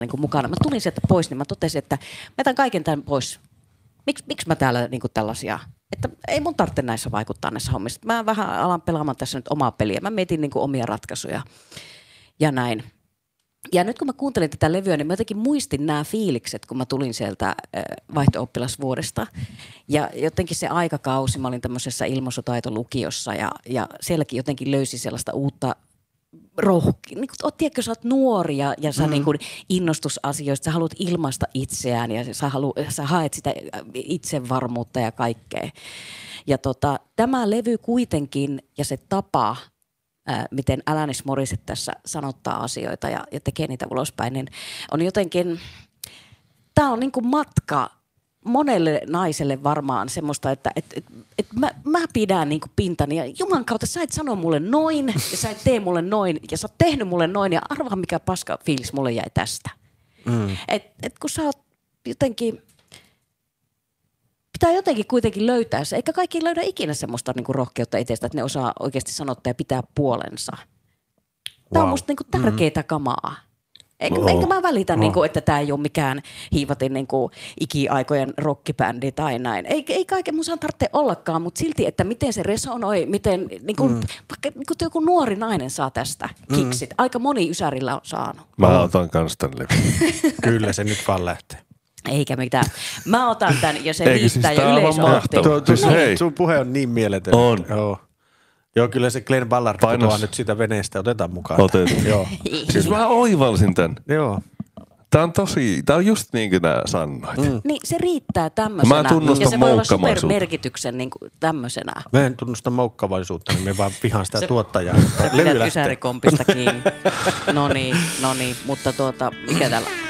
niin kuin mukana. Mä tulin sieltä pois, niin mä totesin, että mä jätän kaiken tämän pois. Miksi mä täällä niin kuin tällaisia, että ei mun tarvitse näissä vaikuttaa näissä hommissa. Mä vähän alan pelaamaan tässä nyt omaa peliä. Mä mietin niin kuin omia ratkaisuja ja näin. Ja nyt kun mä kuuntelin tätä levyä, niin mä jotenkin muistin nämä fiilikset, kun mä tulin sieltä vaihto-oppilasvuodesta. Ja jotenkin se aikakausi, mä olin tämmöisessä ilmaisutaitolukiossa ja sielläkin jotenkin löysin sellaista uutta niin tiedätkö, sä oot nuori ja sä niin kuin innostusasioista, sä haluat ilmaista itseään ja sä haet sitä itsevarmuutta ja kaikkea. Ja tämä levy kuitenkin ja se tapa, miten Alanis Morissette tässä sanottaa asioita ja tekee niitä ulospäin, niin on jotenkin, tää on niin kuin matka monelle naiselle varmaan semmoista, että mä pidän niin kuin pintani ja Jumalan kautta sä et sano mulle noin ja sä et tee mulle noin ja sä oot tehnyt mulle noin ja arvaa mikä paska fiilis mulle jäi tästä. Et kun sä oot jotenkin, pitää jotenkin kuitenkin löytää se, eikä kaikki löydä ikinä semmoista niin kuin rohkeutta itsestä, että ne osaa oikeasti sanottaa ja pitää puolensa. Tää on musta niin kuin tärkeitä kamaa. Enkä mä välitä, niin kuin, että tämä ei ole mikään hiivatin niin kuin ikiaikojen rockibändi tai näin. Ei kaiken musan tarvitse ollakaan, mutta silti, että miten se resonoi, miten niin kuin, vaikka niin kuin joku nuori nainen saa tästä kiksit. Aika moni ysärillä on saanut. Mä otan kans tän levy. Kyllä se nyt vaan lähtee. Eikä mitään. Mä otan tän ja se riittää siis ja yleisö otti. Hei. Sun puhe on niin mieletön. On. Joo, kyllä se Glenn Ballard putoaa nyt siitä veneestä. Otetaan mukaan. Otetaan. Joo. Siis mä oivalsin tän. Joo. Tää on just niin kuin nää sanoit. Niin se riittää tämmöisenä. Mä tunnustan ja se voi olla moukkamaisuutta. supermerkityksen niin kuin tämmöisenä. Mä en tunnusta moukkavaisuutta, niin me vaan vihaan sitä tuottajaa. Se pidät ysärikompista kiinni. No niin, mutta mikä täällä?